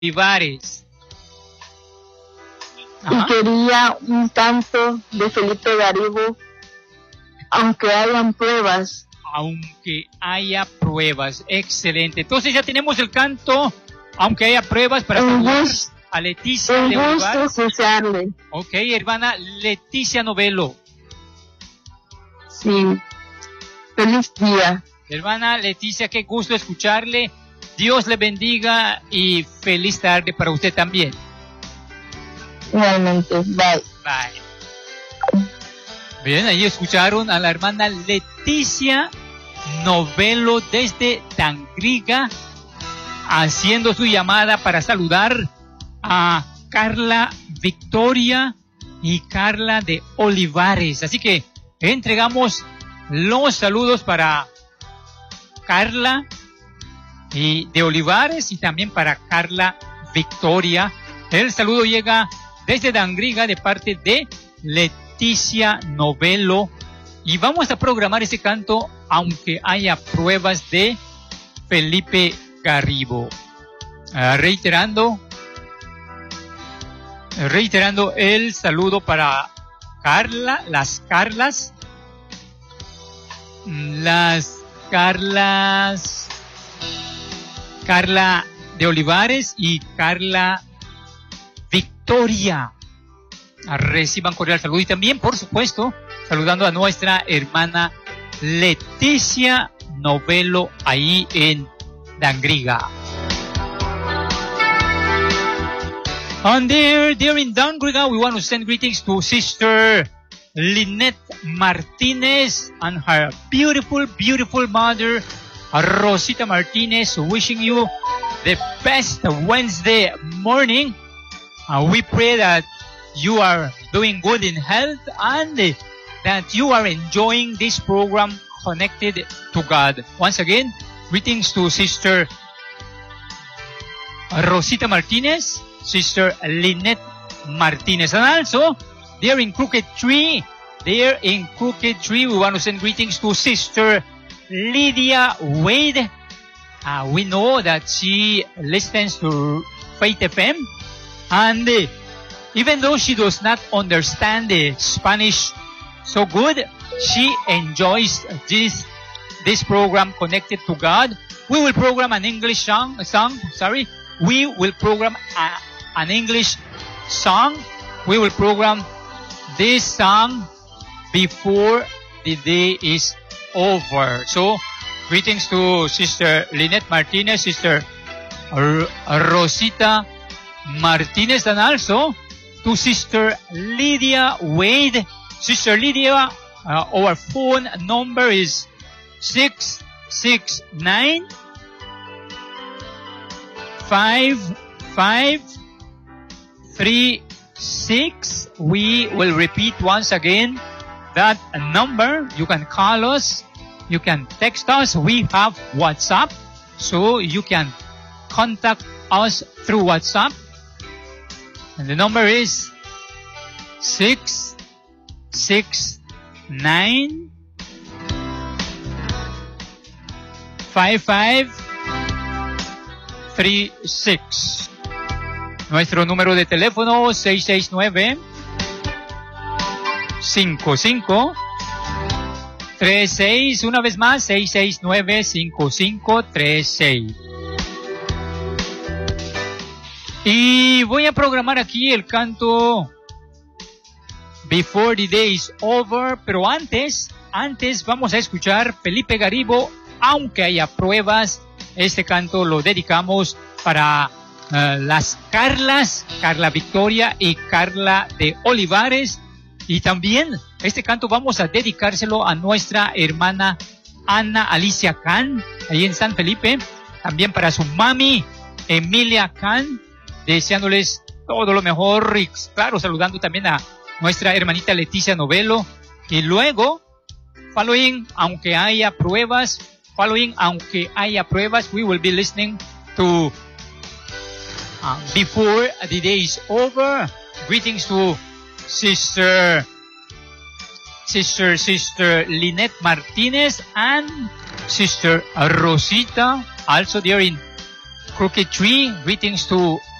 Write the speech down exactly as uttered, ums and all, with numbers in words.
Olivares. Ajá. Y quería un canto de Felipe Garibo, aunque hayan pruebas. Aunque haya pruebas. Excelente. Entonces ya tenemos el canto, aunque haya pruebas, para saludar a Leticia un de gusto escucharle. Ok, hermana Leticia Novelo. Sí. Feliz día. Hermana Leticia, qué gusto escucharle. Dios le bendiga y feliz tarde para usted también. Igualmente. Bye. Bye. Bien, ahí escucharon a la hermana Leticia Novelo desde Tangriga, haciendo su llamada para saludar a Carla Victoria y Carla de Olivares. Así que entregamos los saludos para Carla y de Olivares y también para Carla Victoria. El saludo llega desde Tangriga de parte de Leticia Novelo y vamos a programar ese canto, aunque haya pruebas, de Felipe Garibo. Uh, reiterando, reiterando el saludo para Carla, las Carlas, las Carlas, Carla de Olivares y Carla Victoria. Reciban cordial saludo y también, por supuesto, saludando a nuestra hermana Leticia Novelo ahí en Tangriga. And there, there in Tangriga, we want to send greetings to Sister Lynette Martinez and her beautiful, beautiful mother, Rosita Martinez, wishing you the best Wednesday morning. Uh, we pray that you are doing good in health and uh, that you are enjoying this program connected to God. Once again, greetings to Sister Rosita Martinez, Sister Lynette Martinez, and also there in Crooked Tree, there in Crooked Tree, we want to send greetings to Sister Lydia Wade. Uh, we know that she listens to Faith F M, and uh, even though she does not understand the Spanish so good, she enjoys this this program connected to God. We will program an English song. Song, sorry, we will program a, an English song. We will program this song before the day is over. So, greetings to Sister Lynette Martinez, Sister R- Rosita Martinez, and also to Sister Lydia Wade. Sister Lydia, uh, our phone number is six six nine, five five three six. We will repeat once again that number. You can call us, you can text us. We have WhatsApp, so you can contact us through WhatsApp. And the number is six six nine, five five three six. Nuestro número de teléfono seis seis nueve, cinco cinco tres seis. Una vez más, seis seis nueve, cinco cinco tres seis. Y voy a programar aquí el canto Before the Day is Over, pero antes, antes vamos a escuchar Felipe Garibo, Aunque haya pruebas. Este canto lo dedicamos para uh, las Carlas, Carla Victoria y Carla de Olivares. Y también este canto vamos a dedicárselo a nuestra hermana Ana Alicia Can, ahí en San Felipe. También para su mami Emilia Can, deseándoles todo lo mejor y claro, saludando también a nuestra hermanita Leticia Novelo. Y luego, following, aunque haya pruebas, following, aunque haya pruebas, we will be listening to uh, Before the Day is Over. Greetings to Sister, Sister, Sister Lynette Martinez and Sister Rosita, also there in Crooked Tree. Greetings to